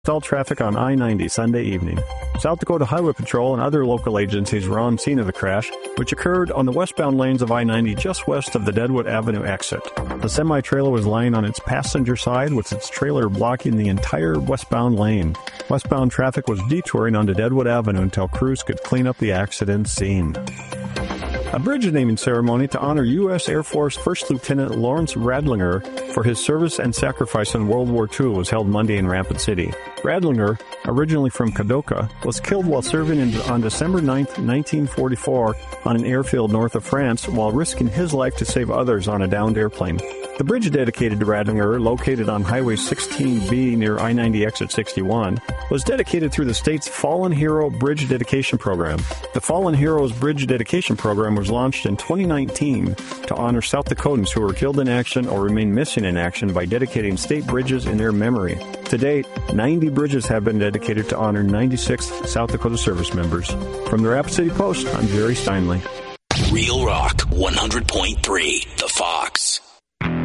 Stalled traffic on I-90 Sunday evening. South Dakota Highway Patrol and other local agencies were on scene of the crash, which occurred on the westbound lanes of I-90 just west of the Deadwood Avenue exit. The semi-trailer was lying on its passenger side with its trailer blocking the entire westbound lane. Westbound traffic was detouring onto Deadwood Avenue until crews could clean up the accident scene. A bridge naming ceremony to honor U.S. Air Force First Lieutenant Lawrence Radlinger for his service and sacrifice in World War II was held Monday in Rapid City. Radlinger, originally from Kadoka, was killed while serving on December 9, 1944 on an airfield north of France while risking his life to save others on a downed airplane. The bridge dedicated to Radlinger, located on Highway 16B near I-90 Exit 61, was dedicated through the state's Fallen Hero Bridge Dedication Program. The Fallen Heroes Bridge Dedication Program was launched in 2019 to honor South Dakotans who were killed in action or remain missing in action by dedicating state bridges in their memory. To date, 90 bridges have been dedicated to honor 96 South Dakota service members. From the Rapid City Post, I'm Jerry Steinley. Real Rock 100.3, The Fox.